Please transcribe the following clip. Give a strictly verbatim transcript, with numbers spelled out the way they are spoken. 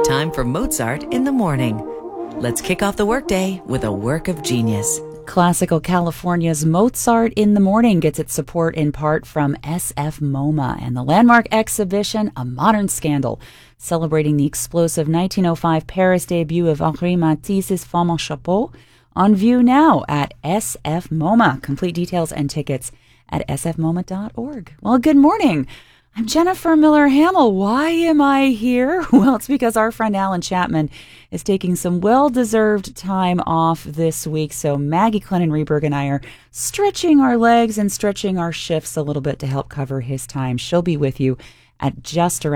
time for Mozart in the morning. Let's kick off the workday with a work of genius. Classical California's Mozart in the Morning gets its support in part from S F MoMA and the landmark exhibition A Modern Scandal, celebrating the explosive nineteen oh five Paris debut of Henri Matisse's Femme en Chapeau, on view now at S F MoMA. Complete details and tickets at s f moma dot org. Well, good morning. I'm Jennifer Miller-Hamill. Why am I here? Well, it's because our friend Alan Chapman is taking some well-deserved time off this week. So Maggie Clennon-Reberg and I are stretching our legs and stretching our shifts a little bit to help cover his time. She'll be with you at just around